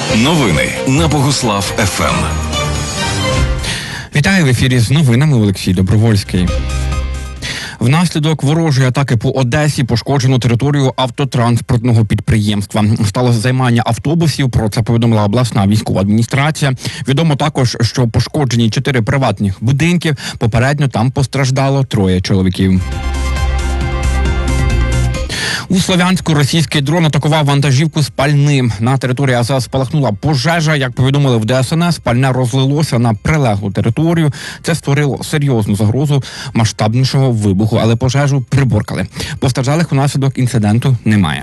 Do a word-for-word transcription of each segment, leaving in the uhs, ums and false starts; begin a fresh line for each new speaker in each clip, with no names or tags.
Новини на Богуслав еф ем.
Вітаю, в ефірі з новинами Олексій Добровольський. Внаслідок ворожої атаки по Одесі пошкоджено територію автотранспортного підприємства. Сталося займання автобусів, про це повідомила обласна військова адміністрація. Відомо також, що пошкоджені чотири приватних будинки. Попередньо там постраждало троє чоловіків. У Слов'янську російський дрон атакував вантажівку з пальним. На території АЗС спалахнула пожежа. Як повідомили в Де Ес Ен Ес, пальне розлилося на прилеглу територію. Це створило серйозну загрозу масштабнішого вибуху, але пожежу приборкали. Постраждалих унаслідок інциденту немає.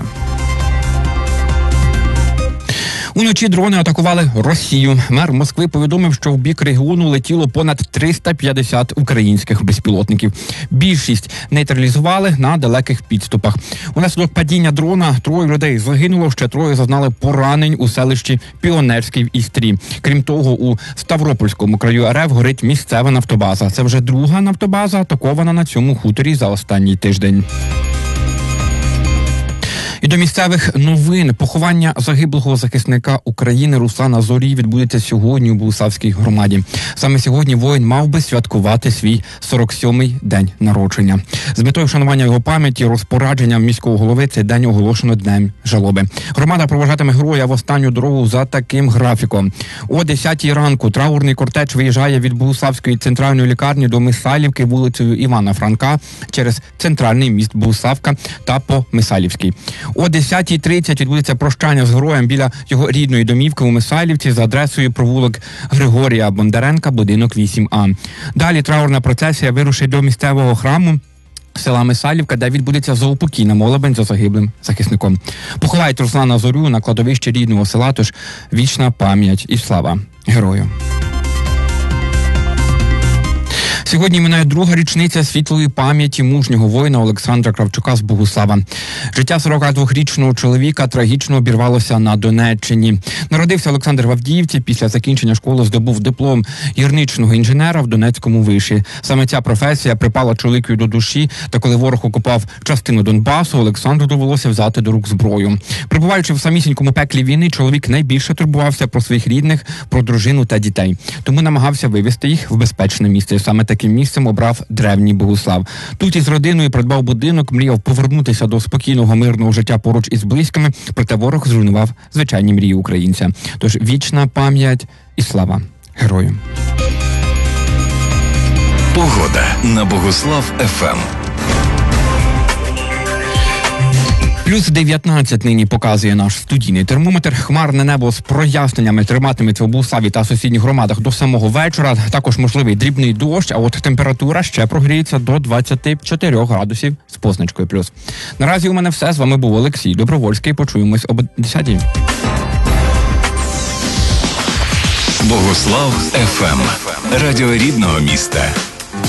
Уночі дрони атакували Росію. Мер Москви повідомив, що в бік регіону летіло понад триста п'ятдесят українських безпілотників. Більшість нейтралізували на далеких підступах. Унаслідок падіння дрона троє людей загинуло, ще троє зазнали поранень у селищі Піонерській в Істрі. Крім того, у Ставропольському краю Ер Еф горить місцева нафтобаза. Це вже друга нафтобаза, атакована на цьому хуторі за останній тиждень. І до місцевих новин. Поховання загиблого захисника України Руслана Зорі відбудеться сьогодні у Богуславській громаді. Саме сьогодні воїн мав би святкувати свій сорок сьомий день народження. З метою вшанування його пам'яті розпорядженням міського голови цей день оголошено днем жалоби. Громада проважатиме героя в останню дорогу за таким графіком. О десятій ранку траурний кортеж виїжджає від Богуславської центральної лікарні до Мисалівки вулицею Івана Франка через центральний міст Богуславка та по Мисалівській. О десятій тридцять відбудеться прощання з героєм біля його рідної домівки у Мисалівці за адресою провулок Григорія Бондаренка, будинок вісім А. Далі траурна процесія вирушить до місцевого храму села Мисалівка, де відбудеться заупокійна молебень за загиблим захисником. Поховають Руслана Зорю на кладовищі рідного села, тож вічна пам'ять і слава герою. Сьогодні минає друга річниця світлої пам'яті мужнього воїна Олександра Кравчука з Богуслава. Життя сорокадвохрічного чоловіка трагічно обірвалося на Донеччині. Народився Олександр в Авдіївці, після закінчення школи здобув диплом гірничного інженера в Донецькому виші. Саме ця професія припала чоловікові до душі, та коли ворог окупав частину Донбасу, Олександру довелося взяти до рук зброю. Перебуваючи в самісінькому пеклі війни, чоловік найбільше турбувався про своїх рідних, про дружину та дітей. Тому намагався вивезти їх в безпечне місце. Саме таким місцем обрав древній Богуслав. Тут із родиною придбав будинок, мріяв повернутися до спокійного, мирного життя поруч із близькими, проте ворог зруйнував звичайні мрії українця. Тож вічна пам'ять і слава герою.
Погода на Богуслав еф ем.
Плюс дев'ятнадцять нині показує наш студійний термометр. Хмарне небо з проясненнями триматиметься у Богуславі та сусідніх громадах до самого вечора. Також можливий дрібний дощ, а от температура ще прогріється до двадцяти чотирьох градусів з позначкою плюс. Наразі у мене все. З вами був Олексій Добровольський. Почуємось об десятій.
Богуслав еф ем. Радіо рідного міста.